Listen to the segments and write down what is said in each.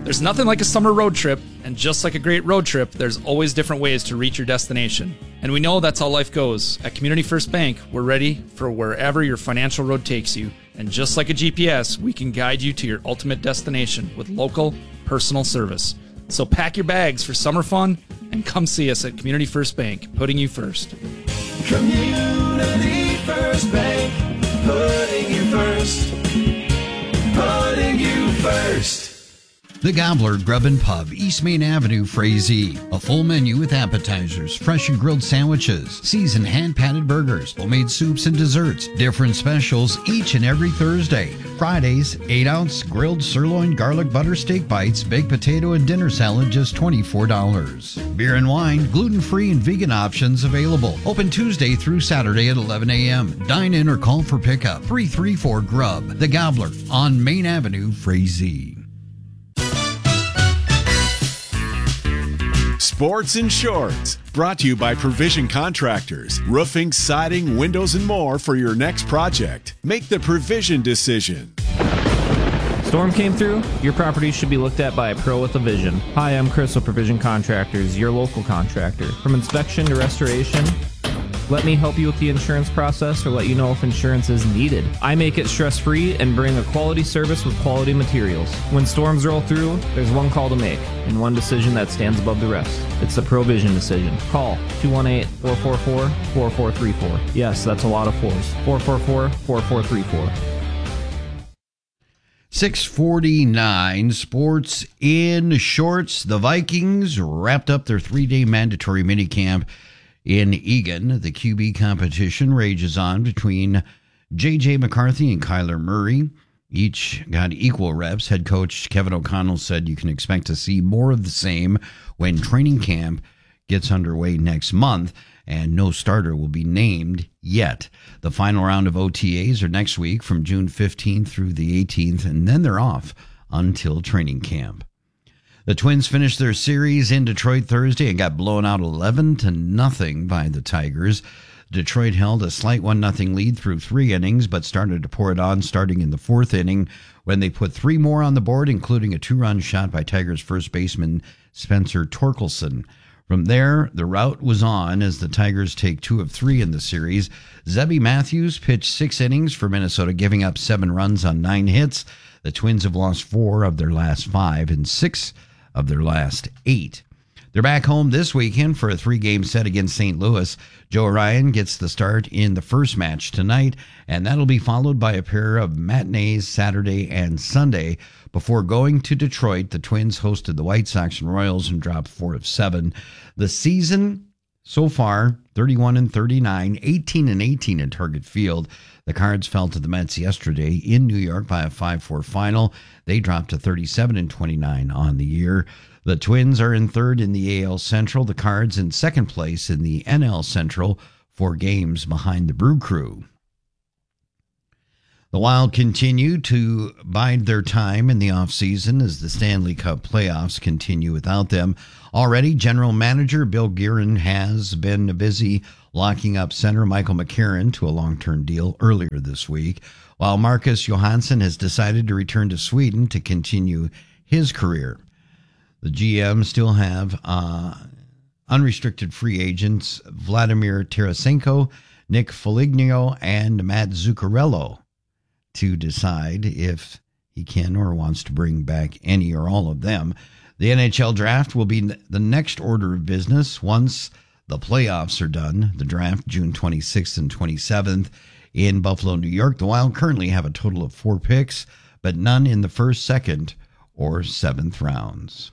There's nothing like a summer road trip, and just like a great road trip, there's always different ways to reach your destination. And we know that's how life goes. At Community First Bank, we're ready for wherever your financial road takes you. And just like a GPS, we can guide you to your ultimate destination with local, personal service. So pack your bags for summer fun and come see us at Community First Bank, putting you first. Community First Bank, putting you first. Putting you first. The Gobbler Grub and Pub, East Main Avenue, Frazee. A full menu with appetizers, fresh and grilled sandwiches, seasoned hand-patted burgers, homemade soups and desserts. Different specials each and every Thursday. Fridays, 8-ounce grilled sirloin garlic butter steak bites, baked potato and dinner salad, just $24. Beer and wine, gluten-free and vegan options available. Open Tuesday through Saturday at 11 a.m. Dine in or call for pickup. 334-GRUB. The Gobbler on Main Avenue, Frazee. Sports and Shorts, brought to you by Provision Contractors. Roofing, siding, windows, and more for your next project. Make the Provision decision. Storm came through? Your property should be looked at by a pro with a vision. Hi, I'm Chris with Provision Contractors, your local contractor. From inspection to restoration, let me help you with the insurance process or let you know if insurance is needed. I make it stress-free and bring a quality service with quality materials. When storms roll through, there's one call to make and one decision that stands above the rest. It's the Provision decision. Call 218-444-4434. Yes, that's a lot of fours. 444-4434. 6:49 Sports in Shorts. The Vikings wrapped up their 3-day mandatory minicamp in Eagan. The QB competition rages on between J.J. McCarthy and Kyler Murray. Each got equal reps. Head coach Kevin O'Connell said you can expect to see more of the same when training camp gets underway next month, and no starter will be named yet. The final round of OTAs are next week from June 15th through the 18th, and then they're off until training camp. The Twins finished their series in Detroit Thursday and got blown out 11-0 by the Tigers. Detroit held a slight 1-0 lead through 3 innings, but started to pour it on starting in the 4th inning when they put 3 more on the board, including a 2-run shot by Tigers first baseman Spencer Torkelson. From there, the rout was on as the Tigers take 2 of 3 in the series. Zebby Matthews pitched 6 innings for Minnesota, giving up 7 runs on 9 hits. The Twins have lost 4 of their last 5 and 6 of their last 8. They're back home this weekend for a 3-game set against St. Louis. Joe Ryan gets the start in the first match tonight, and that'll be followed by a pair of matinees Saturday and Sunday. Before going to Detroit, the Twins hosted the White Sox and Royals and dropped 4 of 7. The season so far, 31-39, 18-18 in Target Field. The Cards fell to the Mets yesterday in New York by a 5-4 final. They dropped to 37-29 on the year. The Twins are in third in the AL Central. The Cards in second place in the NL Central, 4 games behind the Brew Crew. The Wild continue to bide their time in the offseason as the Stanley Cup playoffs continue without them. Already, General Manager Bill Guerin has been busy locking up center Michael McCarron to a long-term deal earlier this week, while Marcus Johansson has decided to return to Sweden to continue his career. The GM still have unrestricted free agents Vladimir Tarasenko, Nick Foligno, and Matt Zuccarello to decide if he can or wants to bring back any or all of them. The NHL draft will be the next order of business once the playoffs are done. The draft, June 26th and 27th in Buffalo, New York. The Wild currently have a total of 4 picks, but none in the first, second, or 7th rounds.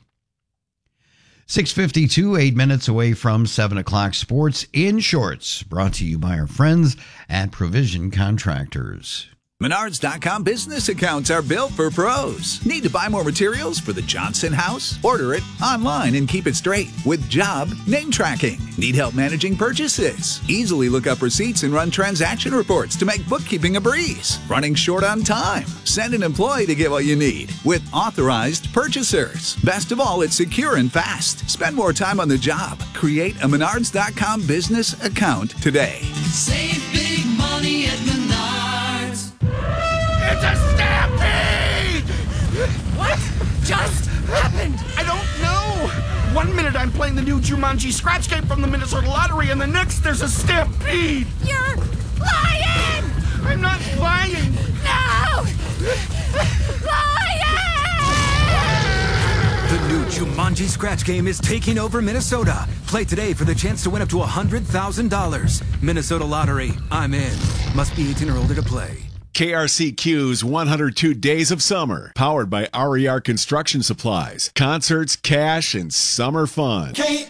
6:52, 8 minutes away from 7 o'clock. Sports in Shorts, brought to you by our friends at Provision Contractors. Menards.com business accounts are built for pros. Need to buy more materials for the Johnson house? Order it online and keep it straight with job name tracking. Need help managing purchases? Easily look up receipts and run transaction reports to make bookkeeping a breeze. Running short on time? Send an employee to get what you need with authorized purchasers. Best of all, it's secure and fast. Spend more time on the job. Create a Menards.com business account today. Save big money at Menards. It's a stampede! What just happened? Jumanji scratch game from the Minnesota Lottery, and the next there's a stampede. You're lying! I'm not lying. No! Lying! The new Jumanji scratch game is taking over Minnesota. Play today for the chance to win up to $100,000. Minnesota Lottery. I'm in. Must be 18 or older to play. KRCQ's 102 Days of Summer, powered by RER Construction Supplies. Concerts, cash, and summer fun.